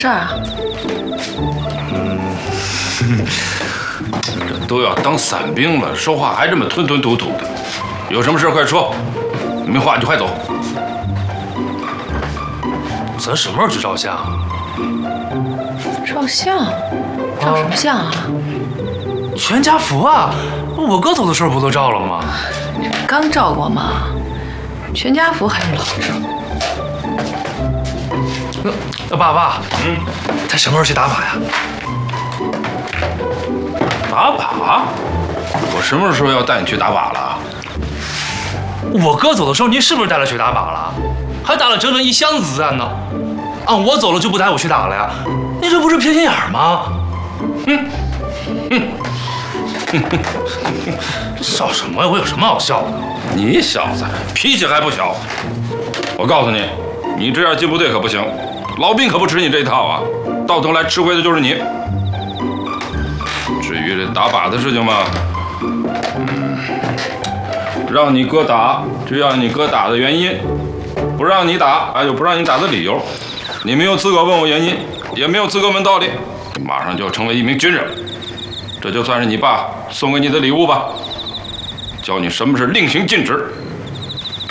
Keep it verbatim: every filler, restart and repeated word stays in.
事儿啊？ 嗯，这都要当伞兵了，说话还这么吞吞吐吐的。有什么事快说，没话就快走。 咱什么时候去照相？ 照相？照什么相啊？ 全家福啊！我哥走的时候不都照了吗？ 刚照过吗？全家福还是老照。 那爸爸，嗯，咱什么时候去打靶呀？ 打靶？我什么时候要带你去打靶了？ 我哥走的时候，您是不是带他去打靶了？还打了整整一箱子子弹呢。啊，我走了就不带我去打了呀？你这不是偏心眼儿吗？ 哼，哼， 这笑什么呀？我有什么好笑的？ 你小子脾气还不小。我告诉你，你这样进部队可不行，老兵可不吃你这一套啊！到头来吃亏的就是你。至于这打靶的事情嘛，嗯，让你哥打就要你哥打的原因，不让你打还有不让你打的理由。你没有资格问我原因，也没有资格问道理，马上就要成为一名军人。这就算是你爸送给你的礼物吧，教你什么是令行禁止。